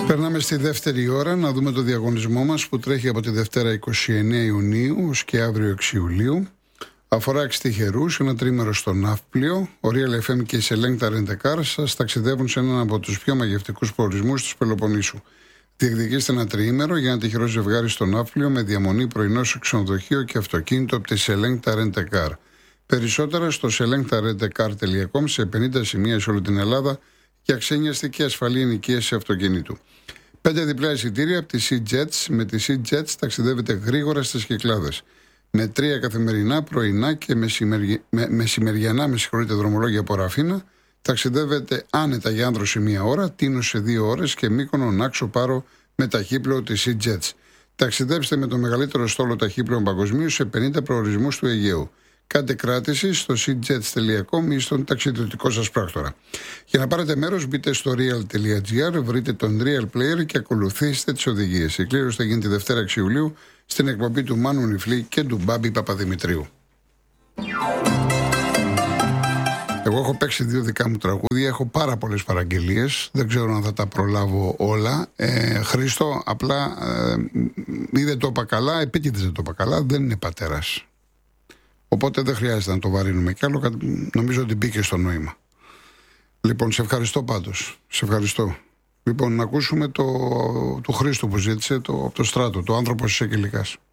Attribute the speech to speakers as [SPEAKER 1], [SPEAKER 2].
[SPEAKER 1] Περνάμε στη δεύτερη ώρα να δούμε το διαγωνισμό μας που τρέχει από τη Δευτέρα 29 Ιουνίου ως και αύριο 6 Ιουλίου. Αφορά 6 τυχερούς, ένα τρίμερο στο Ναύπλιο. Ο Real FM και η Selecta Rent-A-Car σας ταξιδεύουν σε έναν από τους πιο μαγευτικούς προορισμούς της Πελοποννήσου. Διεκδικήστε ένα τριήμερο για ένα τυχερό ζευγάρι στο Ναύπλιο με διαμονή, πρωινό σε ξενοδοχείο και αυτοκίνητο από τη Selecta Rent-A-Car. Περισσότερα στο selectarentcar.com σε 50 σημεία σε όλη την Ελλάδα για ξένιαστη και ασφαλή ενοικίαση αυτοκίνητου. 5 διπλά εισιτήρια από τη SeaJets. Με τη SeaJets ταξιδεύετε γρήγορα στις Κυκλάδες. Με 3 καθημερινά, πρωινά και μεσημεριανά δρομολόγια από Ραφίνα, ταξιδεύετε άνετα για Άνδρωση 1 ώρα, Τίνο σε 2 ώρες και Μύκονο Νάξο Πάρο με ταχύπλοο τη SeaJets. Ταξιδέψτε με το μεγαλύτερο στόλο ταχύπλοων παγκοσμίως σε 50 προορισμούς του Αιγαίου. Κάντε κράτηση στο seajets.com ή στον ταξιδιωτικό σας πράκτορα. Για να πάρετε μέρος, μπείτε στο real.gr, βρείτε τον Real Player και ακολουθήστε τις οδηγίες. Η κλήρωση θα γίνει τη Δευτέρα 6 Ιουλίου στην εκπομπή του Μάνου Νιφλή και του Μπάμπη Παπαδημητρίου. Εγώ έχω παίξει 2 δικά μου τραγούδια, έχω πάρα πολλές παραγγελίες, δεν ξέρω αν θα τα προλάβω όλα. Χρήστο, απλά ή δεν το είπα καλά, επίτηδες δεν το είπα καλά, δεν είναι πατέρας. Οπότε δεν χρειάζεται να το βαρύνουμε κι άλλο, νομίζω ότι μπήκε στο νόημα. Λοιπόν, σε ευχαριστώ πάντως, σε ευχαριστώ. Λοιπόν, να ακούσουμε του Χρήστου που ζήτησε, από το Στράτο, το άνθρωπος της Εκκυλικάς.